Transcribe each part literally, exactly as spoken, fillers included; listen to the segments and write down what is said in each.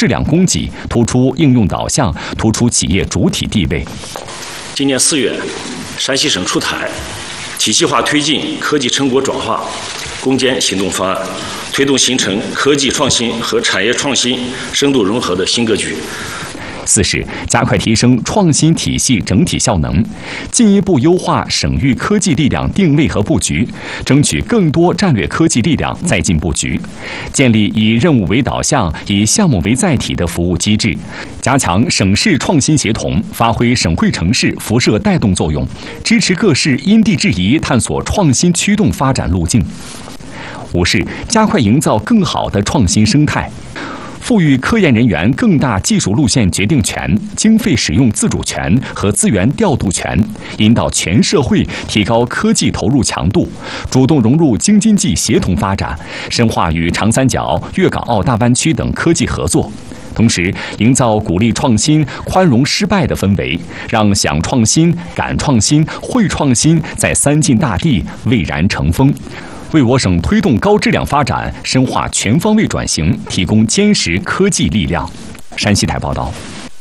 质量供给，突出应用导向，突出企业主体地位。 今年四月，山西省出台体系化推进科技成果转化攻坚行动方案，推动形成科技创新和产业创新深度融合的新格局。 四是加快提升创新体系整体效能，进一步优化省域科技力量定位和布局，争取更多战略科技力量再进布局，建立以任务为导向、以项目为载体的服务机制，加强省市创新协同，发挥省会城市辐射带动作用，支持各市因地制宜探索创新驱动发展路径。五是加快营造更好的创新生态。赋予科研人员更大技术路线决定权、经费使用自主权和资源调度权，引导全社会提高科技投入强度，主动融入京津冀协同发展，深化与长三角、粤港澳大湾区等科技合作。同时，营造鼓励创新、宽容失败的氛围，让想创新、敢创新、会创新在三晋大地蔚然成风，为我省推动高质量发展、深化全方位转型提供坚实科技力量。山西台报道。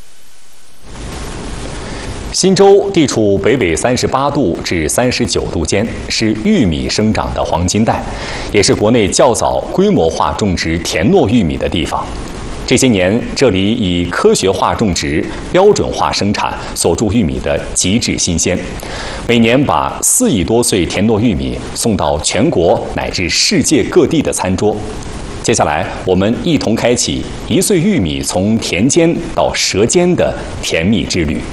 忻州地处北纬三十八度至三十九度间，是玉米生长的黄金带，也是国内较早规模化种植田糯玉米的地方。这些年，这里以科学化种植、标准化生产锁住玉米的极致新鲜，每年把四亿多穗田糯玉米送到全国乃至世界各地的餐桌。接下来，我们一同开启一穗玉米从田间到舌尖的甜蜜之旅。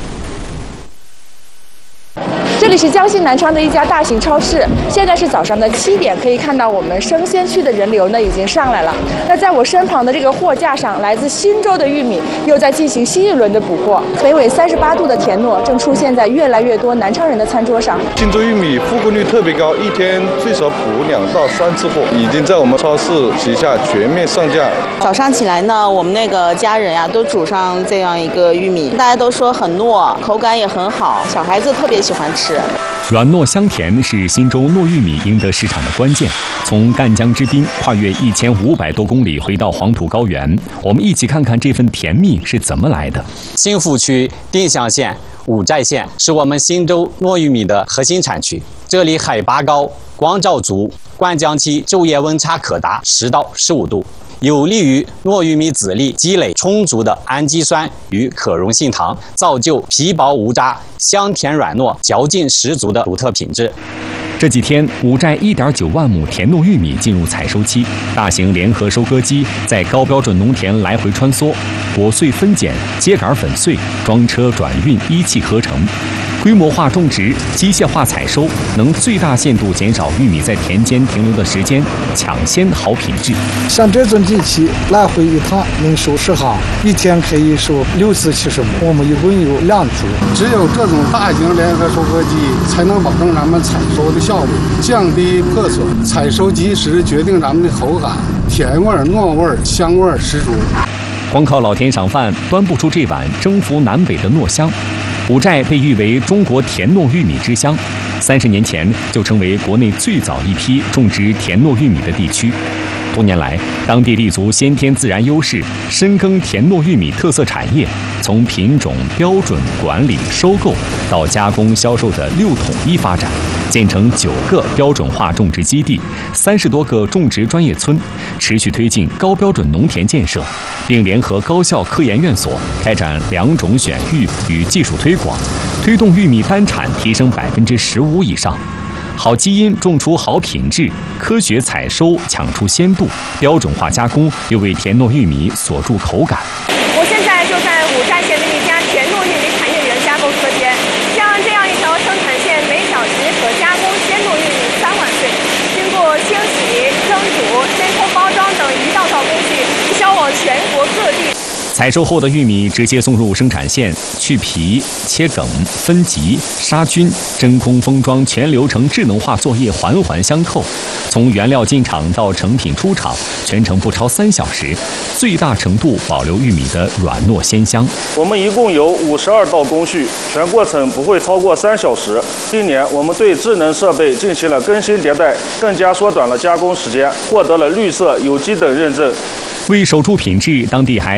这里是江西南昌的一家大型超市，现在是早上的七点，可以看到我们生鲜区的人流呢已经上来了。那在我身旁的这个货架上，来自忻州的玉米又在进行新一轮的补货。北纬三十八度的田糯正出现在越来越多南昌人的餐桌上。 忻州玉米复购率特别高，一天最少补两到三次货，已经在我们超市旗下全面上架。 早上起来呢，我们那个家人呀、啊、都煮上这样一个玉米，大家都说很糯，口感也很好，小孩子特别喜欢吃。 软糯香甜是忻州糯玉米赢得市场的关键。从赣江之滨跨越一千五百多公里回到黄土高原，我们一起看看这份甜蜜是怎么来的。 新富区定襄县五寨县是我们忻州糯玉米的核心产区，这里海拔高，光照足，灌浆期昼夜温差可达十到十五度，有利于糯玉米籽粒积累充足的氨基酸与可溶性糖，造就皮薄无渣、香甜软糯、嚼劲十足的独特品质。 这几天，五寨一点九万亩田糯玉米进入采收期，大型联合收割机在高标准农田来回穿梭，果穗分拣、秸秆粉碎、装车转运一气呵成。规模化种植、机械化采收，能最大限度减少玉米在田间停留的时间，抢先好品质。 像这种机器来回一趟能收十行，一天可以收六次七十亩。我们一共有两组， 只有这种大型联合收割机才能保证咱们采收的效率，降低破损，采收及时决定咱们的口感，甜味、糯味、香味十足。 光靠老田赏饭，端不出这碗征服南北的糯香。五寨被誉为中国田糯玉米之乡，三十年前就成为国内最早一批种植田糯玉米的地区。多年来，当地立足先天自然优势，深耕田糯玉米特色产业，从品种、标准、管理、收购到加工、销售的六统一发展，建成九个标准化种植基地，三十多个种植专业村，持续推进高标准农田建设，并联合高校科研院所开展良种选育与技术推广，推动玉米单产提升百分之十五以上。好基因种出好品质，科学采收抢出鲜度，标准化加工又为田糯玉米锁住口感。 我现在就在五寨县的一家田糯玉米产业园加工车间，像这样一条生产线，每小时可加工鲜糯玉米三万穗，经过清洗、蒸煮、真空包装等一道道工序，销往全国各地。 采收后的玉米直接送入生产线，去皮、切梗、分级、杀菌、真空封装全流程智能化作业环环相扣。从原料进厂到成品出厂，全程不超三小时，最大程度保留玉米的软糯鲜香。 我们一共有五十二道工序，全过程不会超过三小时。今年我们对智能设备进行了更新迭代，更加缩短了加工时间，获得了绿色、有机等认证。 为守住品质，当地还